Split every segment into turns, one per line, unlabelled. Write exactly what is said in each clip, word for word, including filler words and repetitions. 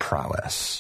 prowess.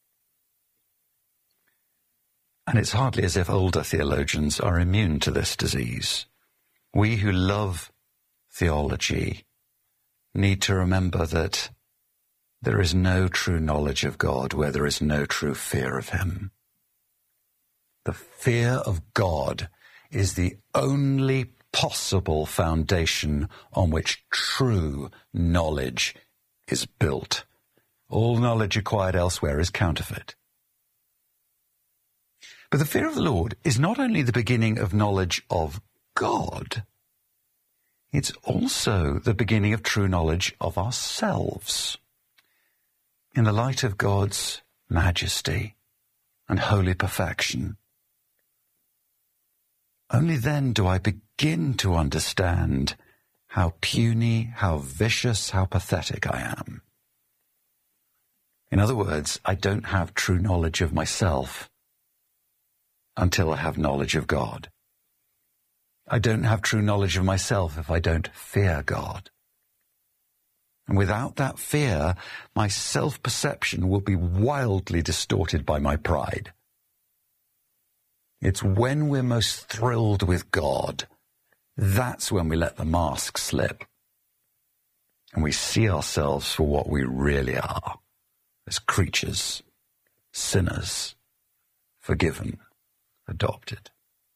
And it's hardly as if older theologians are immune to this disease. We who love theology need to remember that there is no true knowledge of God where there is no true fear of him. The fear of God is the only possible foundation on which true knowledge is built. All knowledge acquired elsewhere is counterfeit. But the fear of the Lord is not only the beginning of knowledge of God, it's also the beginning of true knowledge of ourselves. In the light of God's majesty and holy perfection, only then do I begin to understand how puny, how vicious, how pathetic I am. In other words, I don't have true knowledge of myself until I have knowledge of God. I don't have true knowledge of myself if I don't fear God. And without that fear, my self-perception will be wildly distorted by my pride. It's when we're most thrilled with God, that's when we let the mask slip. And we see ourselves for what we really are, as creatures, sinners, forgiven, adopted.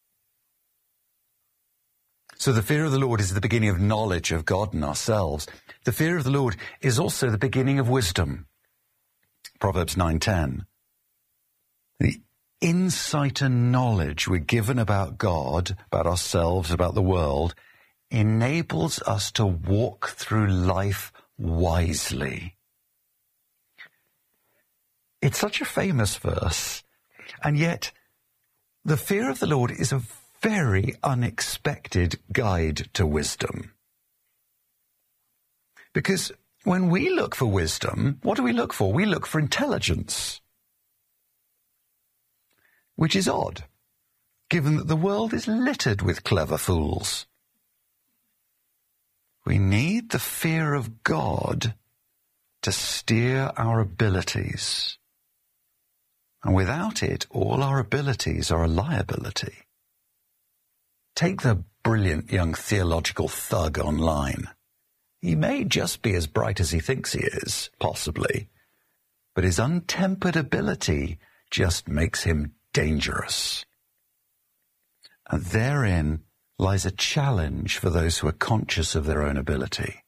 So the fear of the Lord is the beginning of knowledge of God and ourselves. The fear of the Lord is also the beginning of wisdom. Proverbs nine ten. The insight and knowledge we're given about God, about ourselves, about the world, enables us to walk through life wisely. It's such a famous verse, and yet the fear of the Lord is a very unexpected guide to wisdom. Because when we look for wisdom, what do we look for? We look for intelligence. Which is odd, given that the world is littered with clever fools. We need the fear of God to steer our abilities. And without it, all our abilities are a liability. Take the brilliant young theological thug online. He may just be as bright as he thinks he is, possibly, but his untempered ability just makes him dangerous. And therein lies a challenge for those who are conscious of their own ability,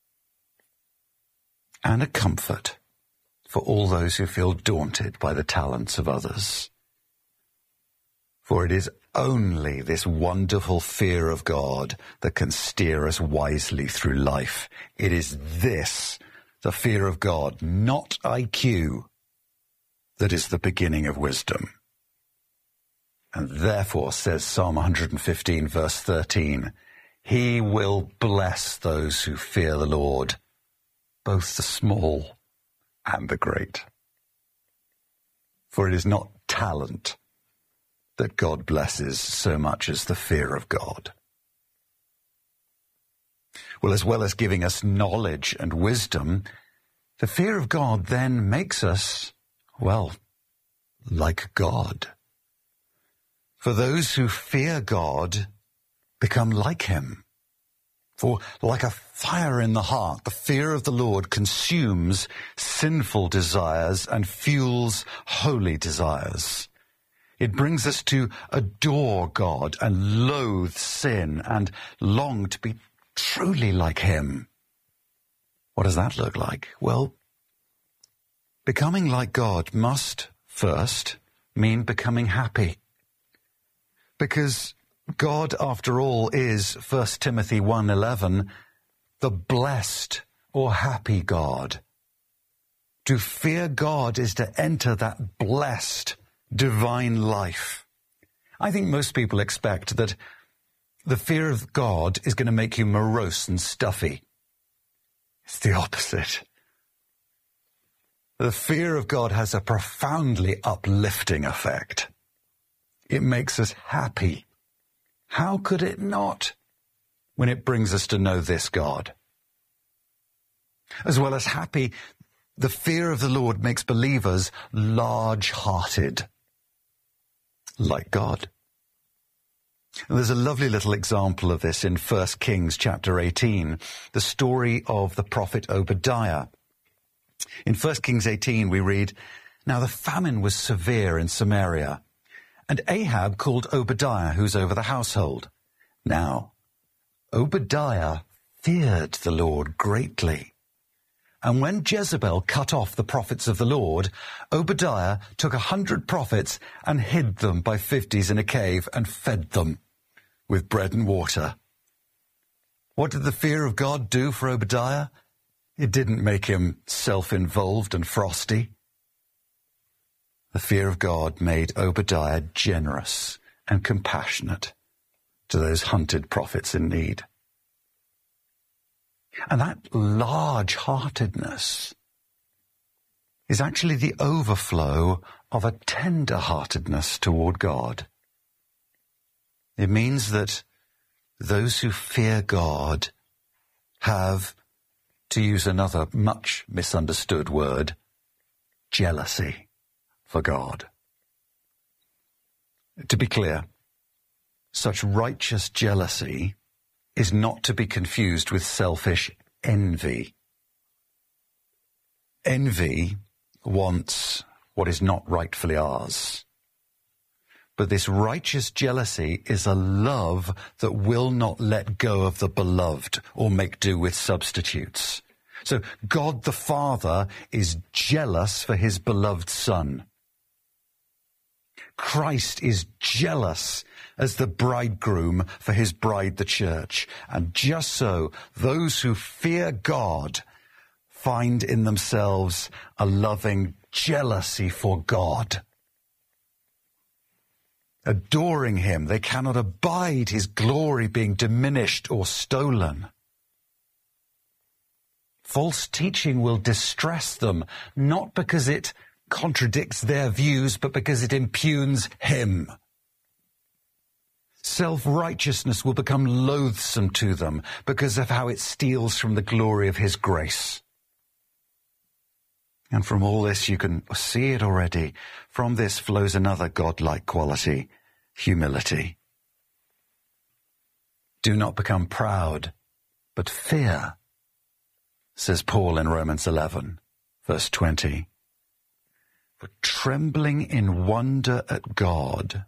and a comfort for all those who feel daunted by the talents of others. For it is only this wonderful fear of God that can steer us wisely through life. It is this, the fear of God, not I Q, that is the beginning of wisdom. And therefore, says Psalm one fifteen, verse thirteen, he will bless those who fear the Lord, both the small and the great. For it is not talent that God blesses so much as the fear of God. Well, as well as giving us knowledge and wisdom, the fear of God then makes us, well, like God. For those who fear God become like him. For like a fire in the heart, the fear of the Lord consumes sinful desires and fuels holy desires. It brings us to adore God and loathe sin and long to be truly like him. What does that look like? Well, becoming like God must first mean becoming happy. Because God, after all, is, First Timothy one eleven, the blessed or happy God. To fear God is to enter that blessed divine life. I think most people expect that the fear of God is going to make you morose and stuffy. It's the opposite. The fear of God has a profoundly uplifting effect. It makes us happy. How could it not, when it brings us to know this God? As well as happy, The fear of the Lord makes believers large-hearted, like God. And there's a lovely little example of this in First Kings chapter eighteen, the story of the prophet Obadiah. In First Kings eighteen we read, "Now the famine was severe in Samaria, and Ahab called Obadiah, who's over the household. Now Obadiah feared the Lord greatly. And when Jezebel cut off the prophets of the Lord, Obadiah took a hundred prophets and hid them by fifties in a cave and fed them with bread and water." What did the fear of God do for Obadiah? It didn't make him self-involved and frosty. The fear of God made Obadiah generous and compassionate to those hunted prophets in need. And that large-heartedness is actually the overflow of a tender-heartedness toward God. It means that those who fear God have, to use another much misunderstood word, jealousy for God. To be clear, such righteous jealousy is not to be confused with selfish envy. Envy wants what is not rightfully ours. But this righteous jealousy is a love that will not let go of the beloved or make do with substitutes. So God the Father is jealous for his beloved Son. Christ is jealous as the bridegroom for his bride, the church. And just so, those who fear God find in themselves a loving jealousy for God. Adoring him, they cannot abide his glory being diminished or stolen. False teaching will distress them, not because it contradicts their views, but because it impugns him. Self-righteousness will become loathsome to them because of how it steals from the glory of his grace. And from all this, you can see it already. From this flows another godlike quality, humility. Do not become proud, but fear, says Paul in Romans eleven, verse twenty. For trembling in wonder at God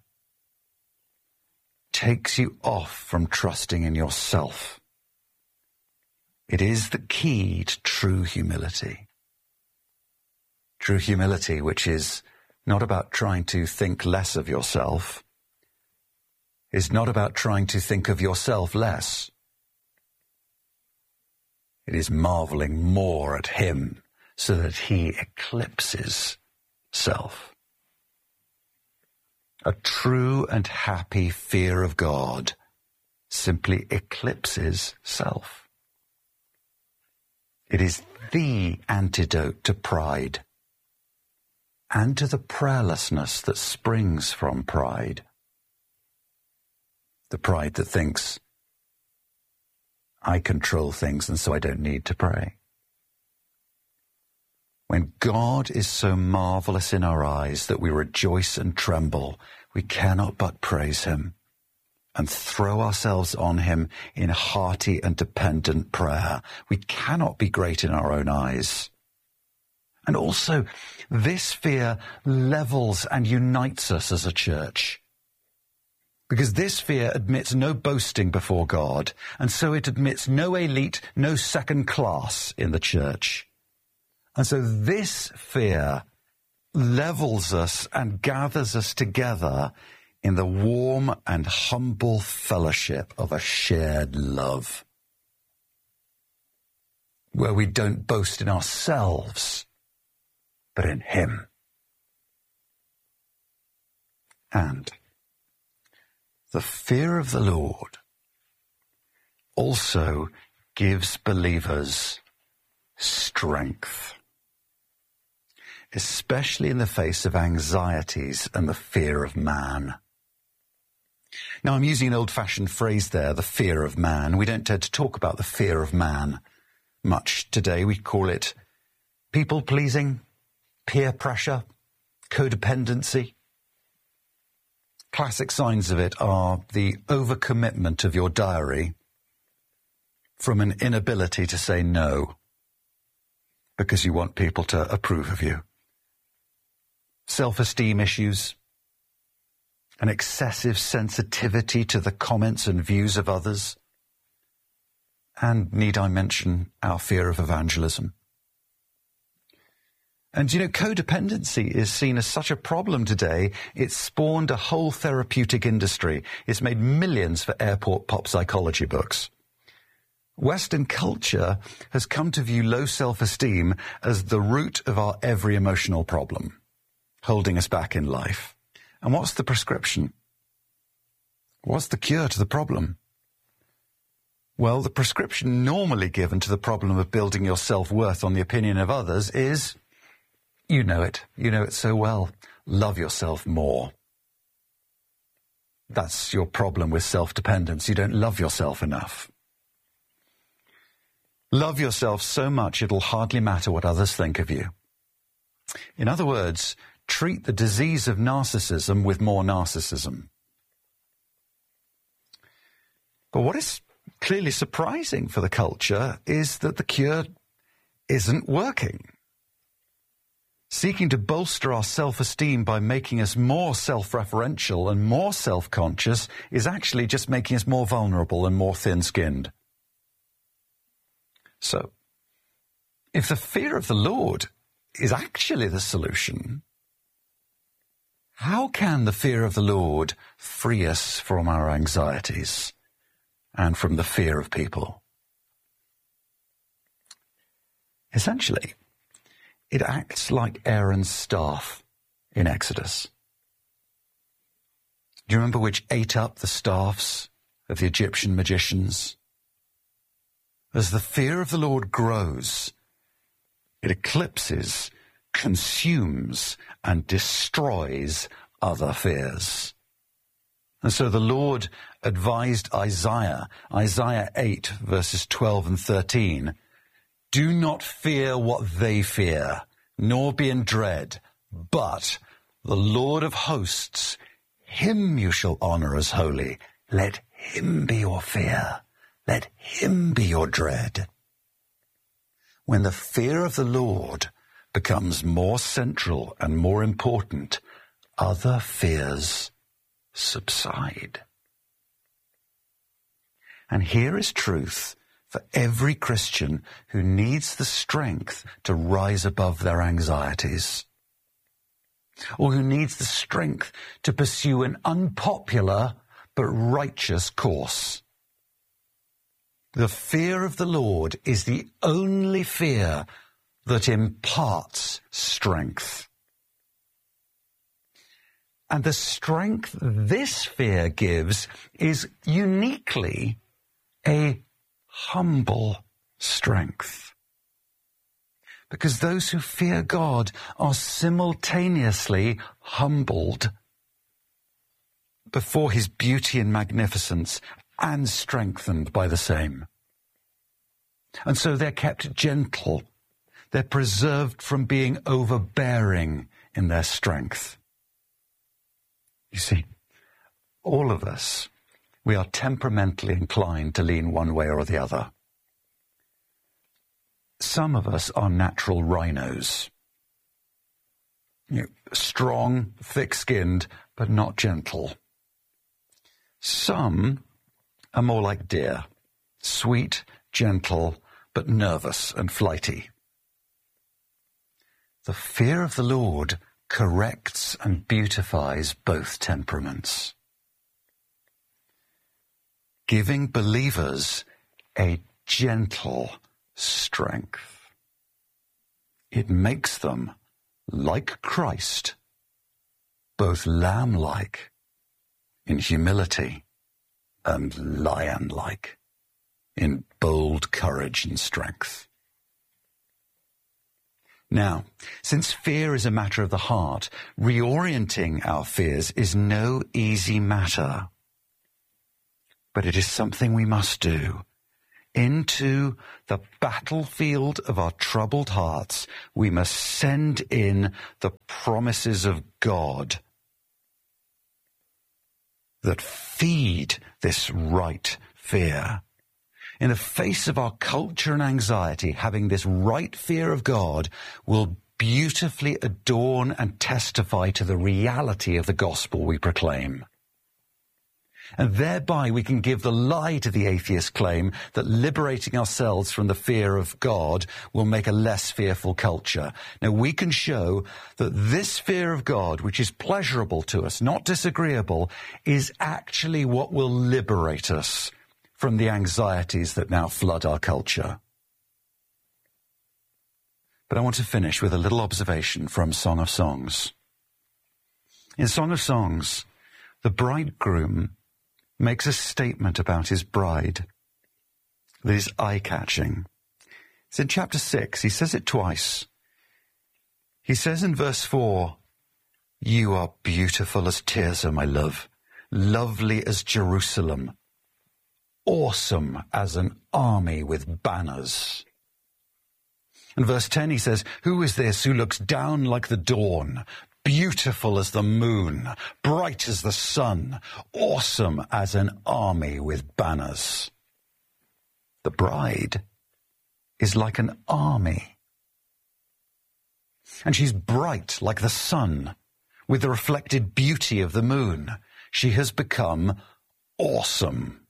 takes you off from trusting in yourself. It is the key to true humility. True humility, which is not about trying to think less of yourself, is not about trying to think of yourself less. It is marveling more at him so that he eclipses self. A true and happy fear of God simply eclipses self. It is the antidote to pride and to the prayerlessness that springs from pride. The pride that thinks, I control things and so I don't need to pray. When God is so marvelous in our eyes that we rejoice and tremble, we cannot but praise him and throw ourselves on him in hearty and dependent prayer. We cannot be great in our own eyes. And also, this fear levels and unites us as a church. Because this fear admits no boasting before God, and so it admits no elite, no second class in the church. And so this fear levels us and gathers us together in the warm and humble fellowship of a shared love, where we don't boast in ourselves, but in him. And the fear of the Lord also gives believers strength, especially in the face of anxieties and the fear of man. Now, I'm using an old-fashioned phrase there, the fear of man. We don't tend to talk about the fear of man much today. We call it people-pleasing, peer pressure, codependency. Classic signs of it are the overcommitment of your diary from an inability to say no because you want people to approve of you. Self-esteem issues, an excessive sensitivity to the comments and views of others, and need I mention our fear of evangelism. And you know, codependency is seen as such a problem today, it's spawned a whole therapeutic industry. It's made millions for airport pop psychology books. Western culture has come to view low self-esteem as the root of our every emotional problem, holding us back in life. And what's the prescription? What's the cure to the problem? Well, the prescription normally given to the problem of building your self-worth on the opinion of others is, you know it, you know it so well, love yourself more. That's your problem with self-dependence. You don't love yourself enough. Love yourself so much it'll hardly matter what others think of you. In other words, treat the disease of narcissism with more narcissism. But what is clearly surprising for the culture is that the cure isn't working. Seeking to bolster our self-esteem by making us more self-referential and more self-conscious is actually just making us more vulnerable and more thin-skinned. So, if the fear of the Lord is actually the solution, how can the fear of the Lord free us from our anxieties and from the fear of people? Essentially, it acts like Aaron's staff in Exodus. Do you remember which ate up the staffs of the Egyptian magicians? As the fear of the Lord grows, it eclipses, consumes, and destroys other fears. And so the Lord advised Isaiah, Isaiah eight, verses twelve and thirteen, do not fear what they fear, nor be in dread, but the Lord of hosts, him you shall honor as holy. Let him be your fear. Let him be your dread. When the fear of the Lord becomes more central and more important, other fears subside. And here is truth for every Christian who needs the strength to rise above their anxieties, or who needs the strength to pursue an unpopular but righteous course. The fear of the Lord is the only fear that imparts strength. And the strength this fear gives is uniquely a humble strength. Because those who fear God are simultaneously humbled before his beauty and magnificence and strengthened by the same. And so they're kept gentle. They're preserved from being overbearing in their strength. You see, all of us, we are temperamentally inclined to lean one way or the other. Some of us are natural rhinos. You know, strong, thick-skinned, but not gentle. Some are more like deer, sweet, gentle, but nervous and flighty. The fear of the Lord corrects and beautifies both temperaments, giving believers a gentle strength. It makes them, like Christ, both lamb-like in humility and lion-like in bold courage and strength. Now, since fear is a matter of the heart, reorienting our fears is no easy matter. But it is something we must do into the battlefield of our troubled hearts, we must send in the promises of God that feed this right fear. In the face of our culture and anxiety, having this right fear of God will beautifully adorn and testify to the reality of the gospel we proclaim. And thereby we can give the lie to the atheist claim that liberating ourselves from the fear of God will make a less fearful culture. Now, we can show that this fear of God, which is pleasurable to us, not disagreeable, is actually what will liberate us from the anxieties that now flood our culture. But I want to finish with a little observation from Song of Songs. In Song of Songs, the bridegroom makes a statement about his bride that is eye-catching. It's in chapter six. He says it twice. He says in verse four, "You are beautiful as Tirzah, my love, lovely as Jerusalem, awesome as an army with banners." In verse ten he says, "Who is this who looks down like the dawn, beautiful as the moon, bright as the sun, awesome as an army with banners?" The bride is like an army. And she's bright like the sun, with the reflected beauty of the moon. She has become awesome.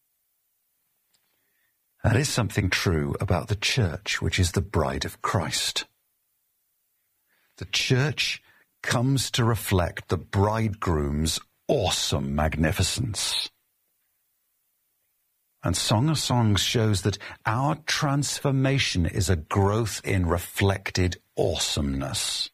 That is something true about the church, which is the bride of Christ. The church comes to reflect the bridegroom's awesome magnificence. And Song of Songs shows that our transformation is a growth in reflected awesomeness.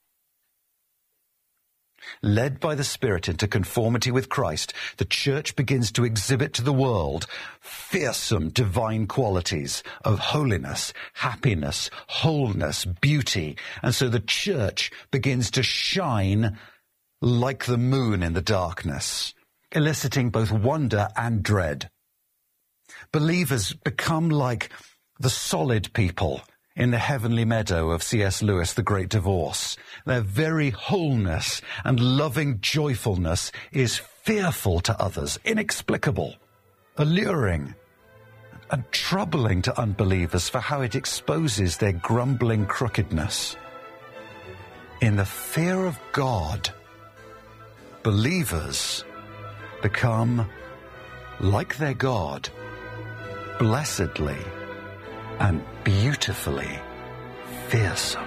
Led by the Spirit into conformity with Christ, the church begins to exhibit to the world fearsome divine qualities of holiness, happiness, wholeness, beauty. And so the church begins to shine like the moon in the darkness, eliciting both wonder and dread. Believers become like the solid people in the heavenly meadow of C S Lewis' The Great Divorce. Their very wholeness and loving joyfulness is fearful to others, inexplicable, alluring, and troubling to unbelievers for how it exposes their grumbling crookedness. In the fear of God, believers become like their God, blessedly and beautifully fearsome.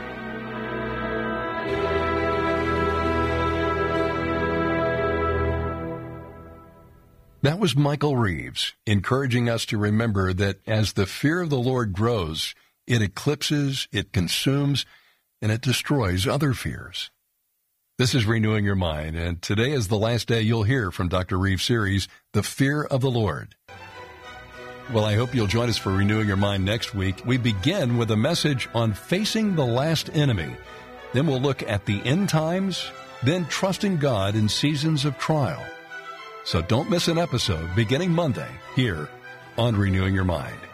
That was Michael Reeves, encouraging us to remember that as the fear of the Lord grows, it eclipses, it consumes, and it destroys other fears. This is Renewing Your Mind, and today is the last day you'll hear from Doctor Reeves' series, The Fear of the Lord. Well, I hope you'll join us for Renewing Your Mind next week. We begin with a message on facing the last enemy. Then we'll look at the end times, then trusting God in seasons of trial. So don't miss an episode beginning Monday here on Renewing Your Mind.